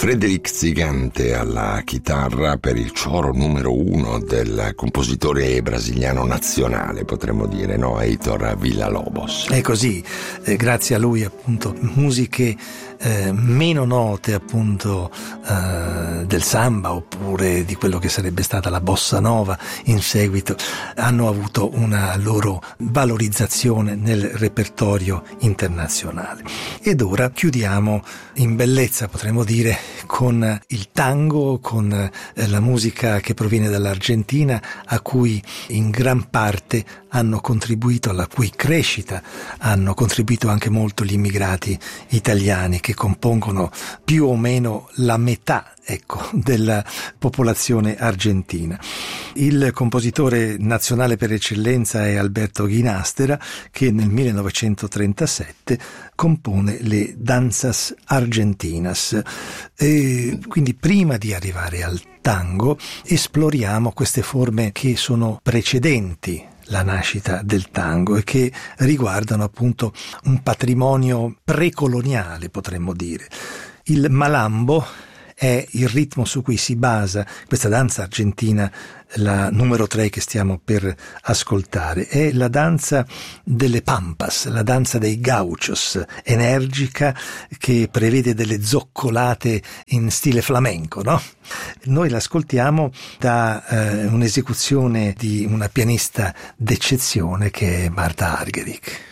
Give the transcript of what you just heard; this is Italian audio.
Frédéric Zigante alla chitarra per il coro numero 1 del compositore brasiliano nazionale, potremmo dire, no? Heitor Villa-Lobos. È così, grazie a lui appunto musiche meno note appunto del samba oppure di quello che sarebbe stata la bossa nova in seguito hanno avuto una loro valorizzazione nel repertorio internazionale. Ed ora chiudiamo in bellezza, potremmo dire, con il tango, con la musica che proviene dall'Argentina, a cui in gran parte hanno contribuito, alla cui crescita hanno contribuito anche molto gli immigrati italiani, che compongono più o meno la metà, ecco, della popolazione argentina. Il compositore nazionale per eccellenza è Alberto Ginastera, che nel 1937 compone le Danzas Argentinas. E quindi prima di arrivare al tango esploriamo queste forme che sono precedenti la nascita del tango e che riguardano appunto un patrimonio precoloniale, potremmo dire. Il malambo è il ritmo su cui si basa questa danza argentina, la numero 3 che stiamo per ascoltare. È la danza delle pampas, la danza dei gauchos, energica, che prevede delle zoccolate in stile flamenco, no? Noi l'ascoltiamo da un'esecuzione di una pianista d'eccezione che è Marta Argerich.